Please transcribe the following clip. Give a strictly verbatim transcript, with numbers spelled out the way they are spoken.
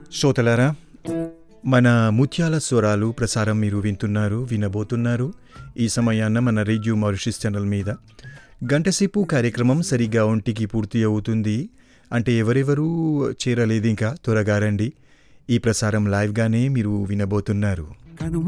శ్రోతలారా, మన ముత్యాల స్వరాలు ప్రసారం మీరు వింటున్నారు, వినబోతున్నారు. ఈ సమయాన్న మన రేడియో మారిషస్ ఛానల్ మీద గంటసేపు కార్యక్రమం సరిగ్గా ఒంటికి పూర్తి అవుతుంది. అంటే ఎవరెవరూ చేరలేదు ఇంకా, త్వరగా రండి. ఈ ప్రసారం లైవ్గానే మీరు వినబోతున్నారు.